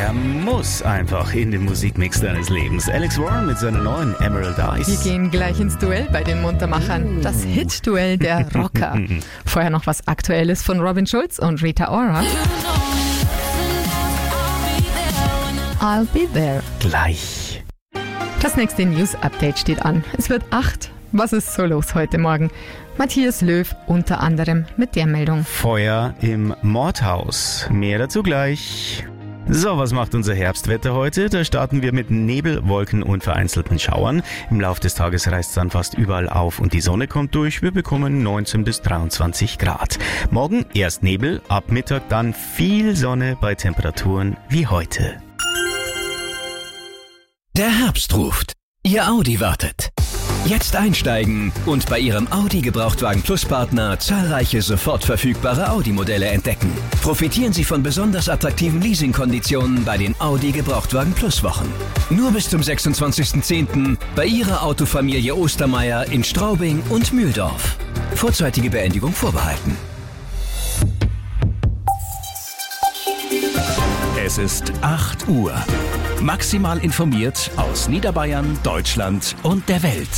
Er muss einfach in den Musikmix deines Lebens. Alex Warren mit seiner neuen Emerald Eyes. Wir gehen gleich ins Duell bei den Muntermachern. Das Hit-Duell der Rocker. Vorher noch was Aktuelles von Robin Schulz und Rita Ora. I'll be there. Gleich. Das nächste News-Update steht an. Es wird 8. Was ist so los heute Morgen? Matthias Löw unter anderem mit der Meldung. Feuer im Mordhaus. Mehr dazu gleich. So, was macht unser Herbstwetter heute? Da starten wir mit Nebel, Wolken und vereinzelten Schauern. Im Laufe des Tages reißt es dann fast überall auf und die Sonne kommt durch. Wir bekommen 19 bis 23 Grad. Morgen erst Nebel, ab Mittag dann viel Sonne bei Temperaturen wie heute. Der Herbst ruft. Ihr Audi wartet. Jetzt einsteigen und bei Ihrem Audi Gebrauchtwagen Plus Partner zahlreiche sofort verfügbare Audi-Modelle entdecken. Profitieren Sie von besonders attraktiven Leasingkonditionen bei den Audi Gebrauchtwagen Plus Wochen. Nur bis zum 26.10. bei Ihrer Autofamilie Ostermeier in Straubing und Mühldorf. Vorzeitige Beendigung vorbehalten. Es ist 8 Uhr. Maximal informiert aus Niederbayern, Deutschland und der Welt.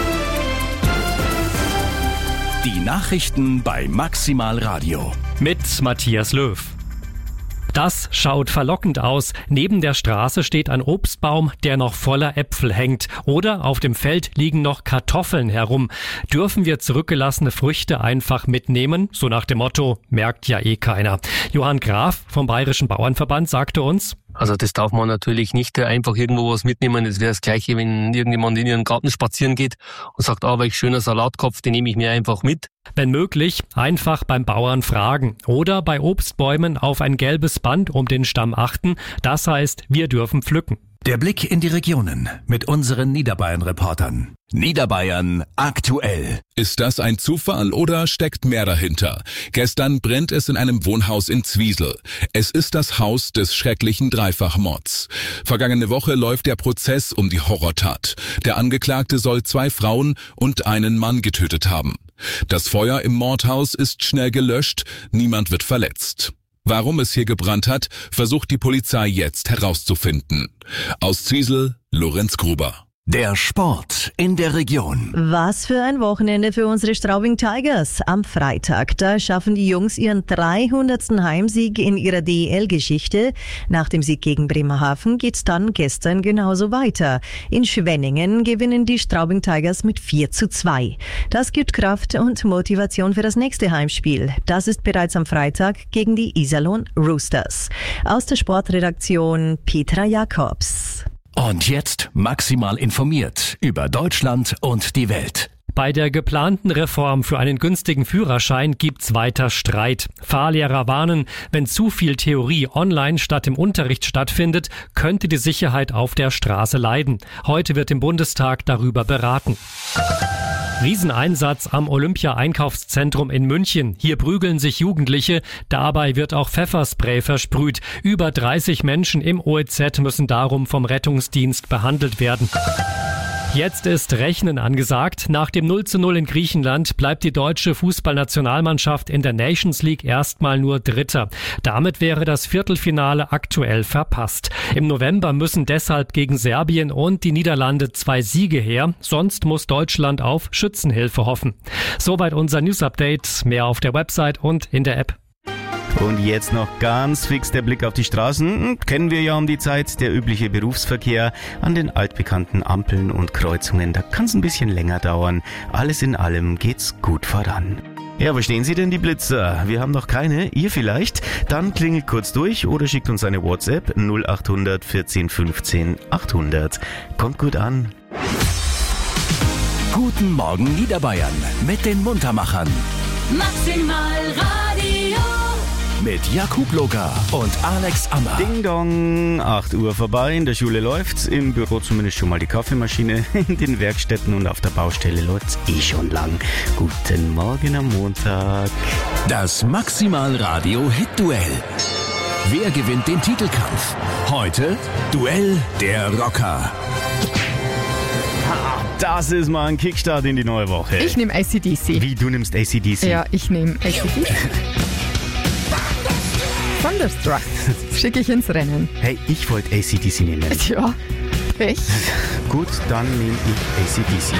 Die Nachrichten bei Maximal Radio. Mit Matthias Löw. Das schaut verlockend aus. Neben der Straße steht ein Obstbaum, der noch voller Äpfel hängt. Oder auf dem Feld liegen noch Kartoffeln herum. Dürfen wir zurückgelassene Früchte einfach mitnehmen? So nach dem Motto, merkt ja eh keiner. Johann Graf vom Bayerischen Bauernverband sagte uns: Also das darf man natürlich nicht einfach irgendwo was mitnehmen. Das wäre das Gleiche, wenn irgendjemand in ihren Garten spazieren geht und sagt, welch schöner Salatkopf, den nehme ich mir einfach mit. Wenn möglich, einfach beim Bauern fragen oder bei Obstbäumen auf ein gelbes Band um den Stamm achten. Das heißt, wir dürfen pflücken. Der Blick in die Regionen mit unseren Niederbayern-Reportern. Niederbayern aktuell. Ist das ein Zufall oder steckt mehr dahinter? Gestern brennt es in einem Wohnhaus in Zwiesel. Es ist das Haus des schrecklichen Dreifachmords. Vergangene Woche läuft der Prozess um die Horrortat. Der Angeklagte soll 2 Frauen und einen Mann getötet haben. Das Feuer im Mordhaus ist schnell gelöscht, niemand wird verletzt. Warum es hier gebrannt hat, versucht die Polizei jetzt herauszufinden. Aus Zwiesel, Lorenz Gruber. Der Sport in der Region. Was für ein Wochenende für unsere Straubing Tigers. Am Freitag, da schaffen die Jungs ihren 300. Heimsieg in ihrer DEL-Geschichte. Nach dem Sieg gegen Bremerhaven geht's dann gestern genauso weiter. In Schwenningen gewinnen die Straubing Tigers mit 4:2. Das gibt Kraft und Motivation für das nächste Heimspiel. Das ist bereits am Freitag gegen die Iserlohn Roosters. Aus der Sportredaktion Petra Jakobs. Und jetzt maximal informiert über Deutschland und die Welt. Bei der geplanten Reform für einen günstigen Führerschein gibt's weiter Streit. Fahrlehrer warnen, wenn zu viel Theorie online statt im Unterricht stattfindet, könnte die Sicherheit auf der Straße leiden. Heute wird im Bundestag darüber beraten. Rieseneinsatz am Olympia-Einkaufszentrum in München. Hier prügeln sich Jugendliche. Dabei wird auch Pfefferspray versprüht. Über 30 Menschen im OEZ müssen darum vom Rettungsdienst behandelt werden. Jetzt ist Rechnen angesagt. Nach dem 0:0 in Griechenland bleibt die deutsche Fußballnationalmannschaft in der Nations League erstmal nur Dritter. Damit wäre das Viertelfinale aktuell verpasst. Im November müssen deshalb gegen Serbien und die Niederlande 2 Siege her. Sonst muss Deutschland auf Schützenhilfe hoffen. Soweit unser News-Update. Mehr auf der Website und in der App. Und jetzt noch ganz fix der Blick auf die Straßen. Kennen wir ja um die Zeit, der übliche Berufsverkehr an den altbekannten Ampeln und Kreuzungen. Da kann es ein bisschen länger dauern. Alles in allem geht's gut voran. Ja, wo stehen Sie denn, die Blitzer? Wir haben noch keine, ihr vielleicht? Dann klingelt kurz durch oder schickt uns eine WhatsApp 0800 14 15 800. Kommt gut an. Guten Morgen Niederbayern mit den Muntermachern. Maximal Radio. Mit Jakub Loka und Alex Ammer. Ding Dong, 8 Uhr vorbei, in der Schule läuft's, im Büro zumindest schon mal die Kaffeemaschine, in den Werkstätten und auf der Baustelle läuft's schon lang. Guten Morgen am Montag. Das Maximal Radio Hit Duell. Wer gewinnt den Titelkampf? Heute Duell der Rocker. Das ist mal ein Kickstart in die neue Woche. Ich nehme AC/DC. Wie, du nimmst AC/DC? Ja, ich nehme AC/DC. Thunderstruck schicke ich ins Rennen. Hey, ich wollte AC/DC nehmen. Tja, Pech. Gut, dann nehme ich AC/DC.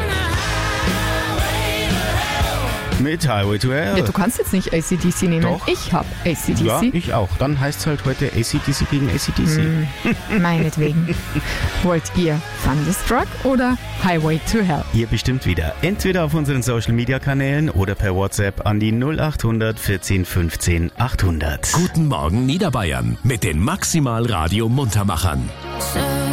Mit Highway to Hell. Ja, du kannst jetzt nicht AC/DC nehmen. Doch. Ich hab AC/DC. Ja, ich auch. Dann heißt es halt heute AC/DC gegen AC/DC. Meinetwegen. Wollt ihr Thunderstruck oder Highway to Hell? Ihr bestimmt wieder. Entweder auf unseren Social-Media-Kanälen oder per WhatsApp an die 0800 14 15 800. Guten Morgen Niederbayern mit den Maximal Radio Muntermachern.